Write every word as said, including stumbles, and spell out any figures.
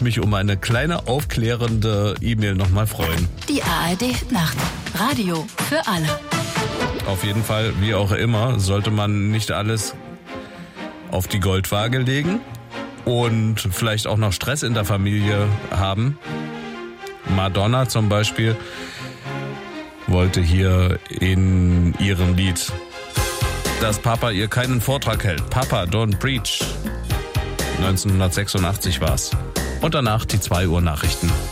mich um eine kleine aufklärende E-Mail nochmal freuen. Die A R D-Nacht. Radio für alle. Auf jeden Fall, wie auch immer, sollte man nicht alles auf die Goldwaage legen und vielleicht auch noch Stress in der Familie haben. Madonna zum Beispiel wollte hier in ihrem Lied, dass Papa ihr keinen Vortrag hält. Papa, don't preach. neunzehnhundertsechsundachtzig war's. Und danach die zwei Uhr Nachrichten.